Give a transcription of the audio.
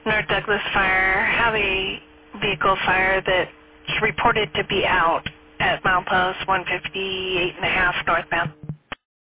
North Douglas Fire have a vehicle fire that's reported to be out at milepost 158.5 northbound.